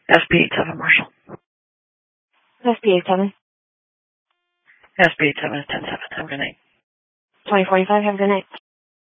SB87, Marshall. SB87. SB87 is 10-7. Have a good night. 2045, have a good night.